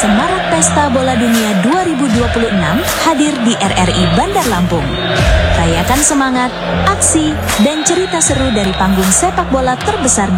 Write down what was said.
Semarak Pesta Bola Dunia 2026 hadir di RRI Bandar Lampung. Rayakan semangat, aksi, dan cerita seru dari panggung sepak bola terbesar